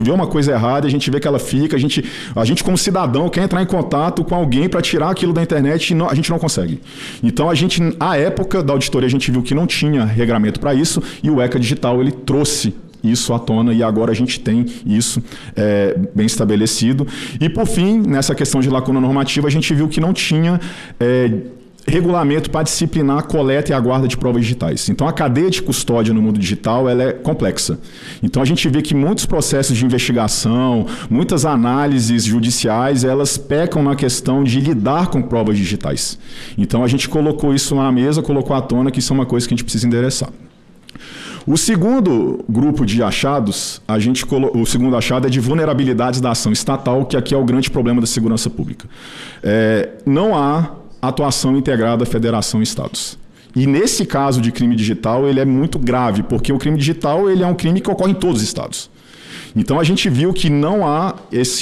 vê uma coisa errada, a gente vê que ela fica, a gente como cidadão quer entrar em contato com alguém para tirar aquilo da internet e a gente não consegue. Então à época da auditoria, a gente viu que não tinha regramento para isso e o ECA Digital ele trouxe isso à tona e agora a gente tem isso bem estabelecido. E por fim, nessa questão de lacuna normativa, a gente viu que não tinha regulamento para disciplinar a coleta e a guarda de provas digitais. Então, a cadeia de custódia no mundo digital ela é complexa. Então, a gente vê que muitos processos de investigação, muitas análises judiciais, elas pecam na questão de lidar com provas digitais. Então, a gente colocou isso na mesa, colocou à tona que isso é uma coisa que a gente precisa endereçar. O segundo grupo de achados, o segundo achado é de vulnerabilidades da ação estatal, que aqui é o grande problema da segurança pública. Não há atuação integrada Federação-Estados. E nesse caso de crime digital, ele é muito grave, porque o crime digital ele é um crime que ocorre em todos os estados. Então, a gente viu que não há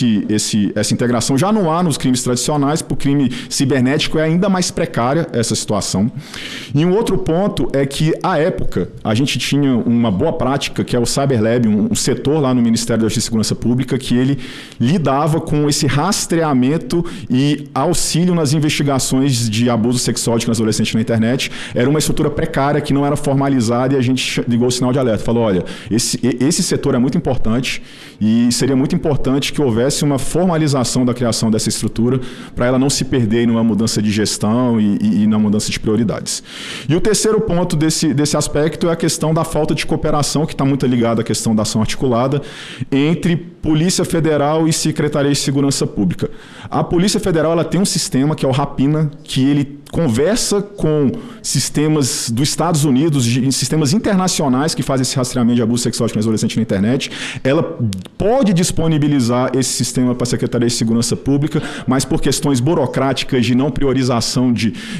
essa integração, já não há nos crimes tradicionais, para o crime cibernético é ainda mais precária essa situação. E um outro ponto é que, à época, a gente tinha uma boa prática, que é o Cyberlab, um setor lá no Ministério da Justiça e Segurança Pública, que ele lidava com esse rastreamento e auxílio nas investigações de abuso sexual de crianças e adolescentes na internet. Era uma estrutura precária, que não era formalizada, e a gente ligou o sinal de alerta. Falou, olha, esse setor é muito importante, e seria muito importante que houvesse uma formalização da criação dessa estrutura para ela não se perder numa mudança de gestão e na mudança de prioridades. E o terceiro ponto desse aspecto é a questão da falta de cooperação, que está muito ligada à questão da ação articulada entre Polícia Federal e Secretaria de Segurança Pública. A Polícia Federal ela tem um sistema que é o Rapina, que ele conversa com sistemas dos Estados Unidos, sistemas internacionais que fazem esse rastreamento de abuso sexual de crianças e adolescentes na internet. Ela pode disponibilizar esse sistema para a Secretaria de Segurança Pública, mas por questões burocráticas de não priorização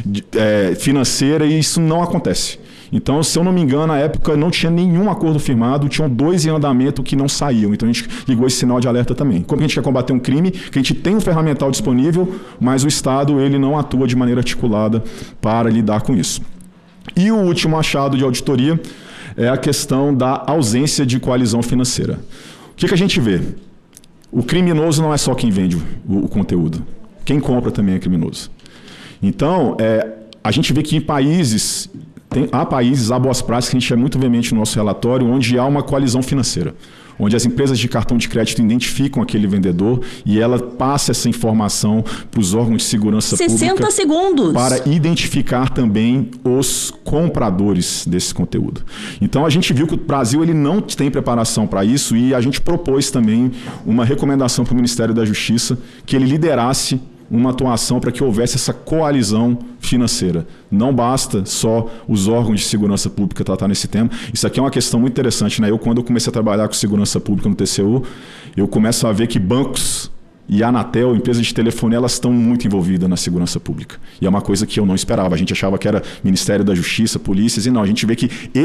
financeira, isso não acontece. Então, se eu não me engano, na época não tinha nenhum acordo firmado, tinham 2 em andamento que não saíam. Então, a gente ligou esse sinal de alerta também. Como a gente quer combater um crime, que a gente tem um ferramental disponível, mas o Estado ele não atua de maneira articulada para lidar com isso. E o último achado de auditoria é a questão da ausência de coalizão financeira. O que a gente vê? O criminoso não é só quem vende o conteúdo. Quem compra também é criminoso. Então, a gente vê que em países... Há boas práticas, que a gente é muito veemente no nosso relatório, onde há uma coalizão financeira, onde as empresas de cartão de crédito identificam aquele vendedor e ela passa essa informação para os órgãos de segurança 60 pública segundos. Para identificar também os compradores desse conteúdo. Então, a gente viu que o Brasil ele não tem preparação para isso e a gente propôs também uma recomendação para o Ministério da Justiça que ele liderasse uma atuação para que houvesse essa coalizão financeira. Não basta só os órgãos de segurança pública tratar nesse tema. Isso aqui é uma questão muito interessante, né? Quando eu comecei a trabalhar com segurança pública no TCU, eu começo a ver que bancos e a Anatel, empresas de telefonia, elas estão muito envolvidas na segurança pública. E é uma coisa que eu não esperava. A gente achava que era Ministério da Justiça, polícias, e não. A gente vê que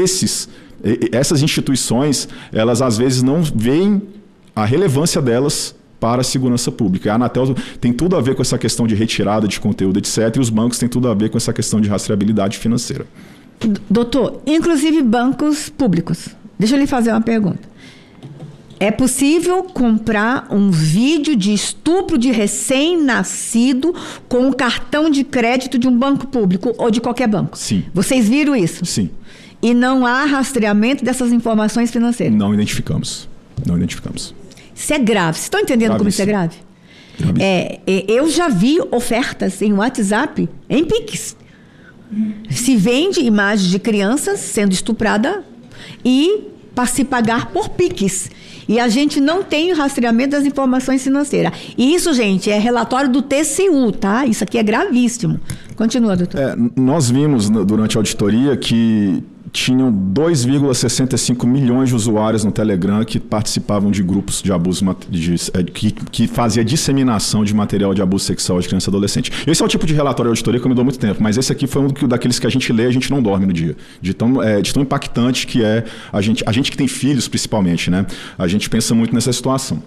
essas instituições, elas às vezes não veem a relevância delas para a segurança pública. A Anatel tem tudo a ver com essa questão de retirada de conteúdo, etc. E os bancos têm tudo a ver com essa questão de rastreabilidade financeira. Doutor, inclusive bancos públicos. Deixa eu lhe fazer uma pergunta. É possível comprar um vídeo de estupro de recém-nascido com um cartão de crédito de um banco público ou de qualquer banco? Sim. Vocês viram isso? Sim. E não há rastreamento dessas informações financeiras? Não identificamos. Não identificamos. Isso é grave. Vocês estão entendendo como isso é grave? Eu já vi ofertas em WhatsApp, em Pix. Se vende imagens de crianças sendo estuprada e para se pagar por Pix. E a gente não tem rastreamento das informações financeiras. E isso, gente, é relatório do TCU, tá? Isso aqui é gravíssimo. Continua, doutor. Nós vimos durante a auditoria que tinham 2,65 milhões de usuários no Telegram que participavam de grupos de abuso, que fazia disseminação de material de abuso sexual de criança e adolescente. Esse é o tipo de relatório de auditoria que eu me dou muito tempo, mas esse aqui foi um daqueles que a gente lê e a gente não dorme no dia. De tão impactante que é a gente que tem filhos, principalmente, né? A gente pensa muito nessa situação.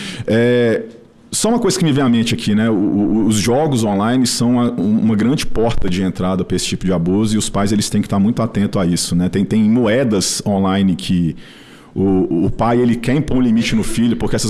Só uma coisa que me vem à mente aqui, né? Os jogos online são uma grande porta de entrada para esse tipo de abuso e os pais eles têm que estar muito atentos a isso, né? Tem moedas online o pai ele quer impor um limite no filho, porque essas